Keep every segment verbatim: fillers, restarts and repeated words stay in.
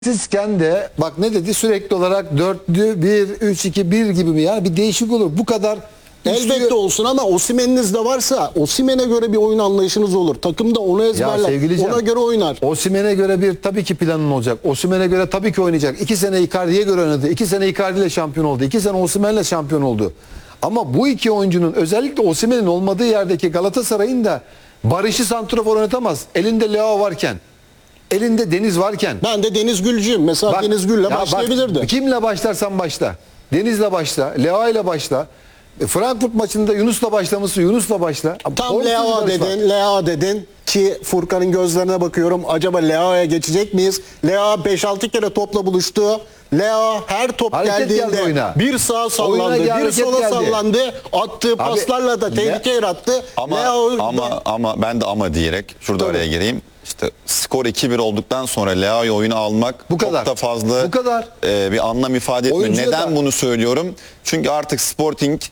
Sizken de bak ne dedi, sürekli olarak dörtlü bir üç iki bir gibi mi, yani bir değişik olur bu kadar. Elbette üçlü... olsun ama Osimhen'iniz de varsa Osimhen'e göre bir oyun anlayışınız olur. Takım da onu ezberler. Ona göre oynar. Osimhen'e göre bir tabii ki planın olacak. Osimhen'e göre tabii ki oynayacak. İki sene Icardi'ye göre oynadı. İki sene Icardi ile şampiyon oldu. İki sene Osimhen'le şampiyon oldu. Ama bu iki oyuncunun, özellikle Osimhen'in olmadığı yerdeki Galatasaray'ın da Barış'ı santrafor oynatamaz. Elinde Leao varken. Elinde Deniz varken. Ben de Deniz Gülcüyüm. Mesela Bak, Deniz Gül'le ya başlayabilirdi. Bak, kimle başlarsan başla. Deniz'le başla. Leao ile başla. E, Frankfurt maçında Yunus'la başlamışsın. Yunus'la başla. Tam Leao dedin. Leao dedin ki Furkan'ın gözlerine bakıyorum. Acaba Leao'ya geçecek miyiz? Leao beş altı kere topla buluştu. Leao her top hareket geldiğinde bir sağa sallandı, bir sola geldi. sallandı. Attığı paslarla da tehlike yarattı. Ama, Leao ama, ama ben de ama diyerek şurada Tabii. araya gireyim. İşte skor iki bir olduktan sonra Leao'yu oyuna almak bu kadar. çok da fazla bu kadar. E, bir anlam ifade etmiyor. Oyuncuya Neden da... bunu söylüyorum? Çünkü artık Sporting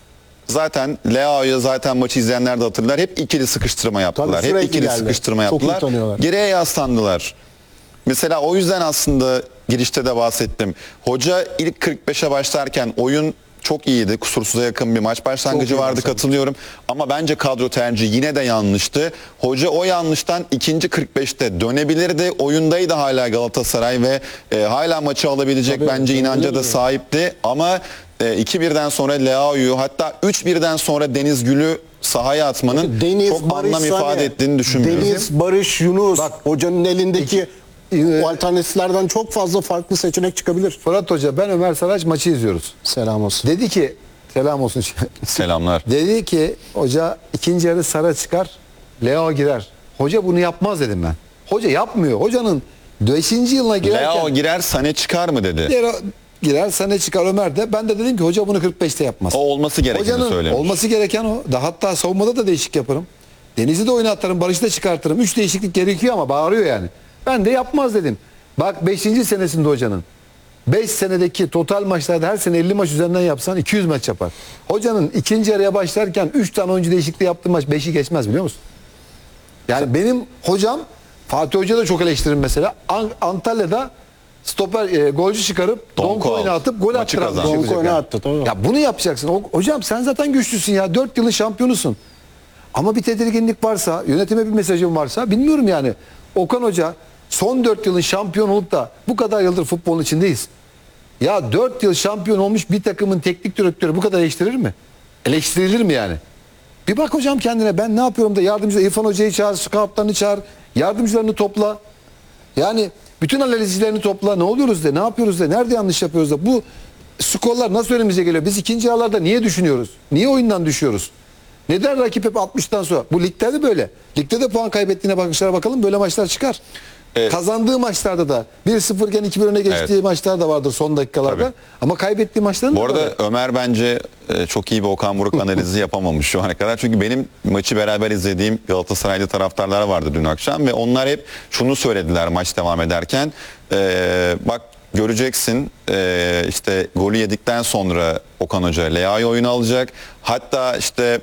zaten Leao'yu zaten maçı izleyenler de hatırlar. Hep ikili sıkıştırma yaptılar. Tabii, hep ikili geldi. sıkıştırma Çok yaptılar. Geriye yaslandılar. Mesela o yüzden aslında girişte de bahsettim. Hoca ilk kırk beşe başlarken oyun çok iyiydi. Kusursuza yakın bir maç başlangıcı vardı, başladı. Katılıyorum. Ama bence kadro tercihi yine de yanlıştı. Hoca o yanlıştan ikinci kırk beşte dönebilirdi. Oyundaydı hala Galatasaray ve e, hala maçı alabilecek Tabii, bence inanca da sahipti. Ama e, iki birden sonra Leao'yu, hatta üç birden sonra Deniz Gül'ü sahaya atmanın Deniz, çok Barış, anlam ifade Sane, ettiğini düşünmüyorum. Deniz, Barış, Yunus. Bak, hocanın elindeki iki, o alternatiflerden çok fazla farklı seçenek çıkabilir. Fırat Hoca, ben Ömer Saraç maçı izliyoruz. Selam olsun. Dedi ki, selam olsun. Selamlar. Dedi ki hoca ikinci yarı Sara çıkar, Leao girer. Hoca bunu yapmaz dedim ben. Hoca yapmıyor. Hocanın beşinci yılına girerken... Leao girer, Sane çıkar mı dedi. Girer, Sane çıkar, Ömer de. Ben de dedim ki hoca bunu kırk beşte yapmaz. O olması gerekeni söylemiş. Olması gereken o. Da hatta savunmada da değişik yaparım. Deniz'i de oynatırım, Barış'ı da çıkartırım. Üç değişiklik gerekiyor ama bağırıyor yani. Ben de yapmaz dedim. Bak beşinci senesinde hocanın. beş senedeki total maçlarda her sene elli maç üzerinden yapsan iki yüz maç yapar. Hocanın ikinci yarıya başlarken üç tane oyuncu değişikliği yaptığı maç beşi geçmez, biliyor musun? Yani benim hocam, Fatih Hoca da çok eleştiririm mesela. Antalya'da stoper e, golcü çıkarıp Donko oyuna atıp gol attıran. Donko oyuna attı. Tamam. Ya bunu yapacaksın. O, hocam sen zaten güçlüsün ya. dört yılın şampiyonusun. Ama bir tedirginlik varsa, yönetime bir mesajım varsa bilmiyorum yani. Okan Hoca son dört yılın şampiyon olup da bu kadar yıldır futbolun içindeyiz. Ya dört yıl şampiyon olmuş bir takımın teknik direktörü bu kadar eleştirir mi? Eleştirilir mi yani? Bir bak hocam kendine, ben ne yapıyorum da yardımcı İrfan Hoca'yı çağır, scoutlarını çağır, yardımcılarını topla. Yani bütün analizcilerini topla, ne oluyoruz de, ne yapıyoruz de, nerede yanlış yapıyoruz da. Bu skorlar nasıl önümüze geliyor? Biz ikinci yarılarda niye düşünüyoruz? Niye oyundan düşüyoruz? Neden rakip hep altmıştan sonra? Bu ligde de böyle. Ligde de puan kaybettiğine bakışlara bakalım, böyle maçlar çıkar. Evet. Kazandığı maçlarda da bir sıfır iken iki bir öne geçtiği evet. maçlar da vardır son dakikalarda. Tabii. Ama kaybettiği maçların da Bu arada var. Ömer bence çok iyi bir Okan Buruk analizi yapamamış şu ana kadar. Çünkü benim maçı beraber izlediğim Galatasaraylı taraftarlar vardı dün akşam ve onlar hep şunu söylediler maç devam ederken. Ee, bak göreceksin ee, işte golü yedikten sonra Okan Hoca Leao'yu oyuna alacak. Hatta işte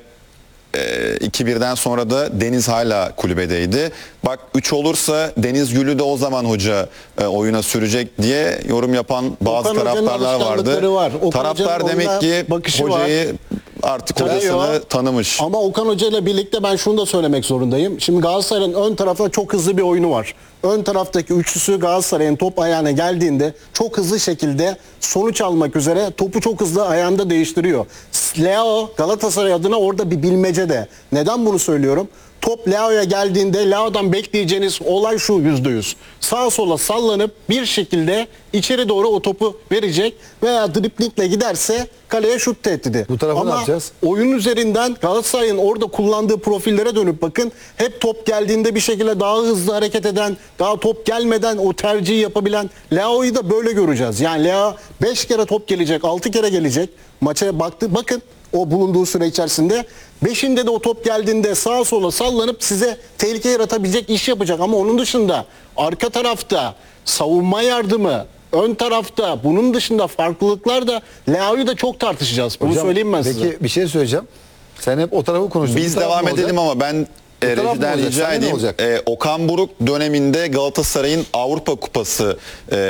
iki birden sonra da Deniz hala kulübedeydi. Bak üç olursa Deniz Gül'ü de o zaman hoca e, oyuna sürecek diye yorum yapan bazı Okan taraftarlar vardı. Var. Taraftar demek ki hocayı var. Artık hocasını tanımış. Ama Okan Hoca ile birlikte ben şunu da söylemek zorundayım. Şimdi Galatasaray'ın ön tarafta çok hızlı bir oyunu var. Ön taraftaki üçlüsü Galatasaray'ın top ayağına geldiğinde çok hızlı şekilde sonuç almak üzere topu çok hızlı ayağında değiştiriyor. Leao Galatasaray adına orada bir bilmece de. Neden bunu söylüyorum? Top Leao'ya geldiğinde Leao'dan bekleyeceğiniz olay şu: yüzde yüz. Sağa sola sallanıp bir şekilde içeri doğru o topu verecek veya driplingle giderse kaleye şut tehdidi. Bu tarafa Ama ne yapacağız? Oyun üzerinden Galatasaray'ın orada kullandığı profillere dönüp bakın. Hep top geldiğinde bir şekilde daha hızlı hareket eden, daha top gelmeden o tercihi yapabilen Leao'yu da böyle göreceğiz. Yani Leao beş kere top gelecek, altı kere gelecek. Maça baktı, bakın o bulunduğu süre içerisinde beşinde de o top geldiğinde sağa sola sallanıp size tehlike yaratabilecek iş yapacak. Ama onun dışında arka tarafta savunma yardımı, ön tarafta bunun dışında farklılıklar da Leao'yu da çok tartışacağız. Bunu Hocam, söyleyeyim ben peki, size. Peki bir şey söyleyeceğim. Sen hep o tarafı konuştun. Biz devam edelim ama ben e, taraf mı rejiden olacak? rica Sana ne edeyim. olacak? E, Okan Buruk döneminde Galatasaray'ın Avrupa Kupası e,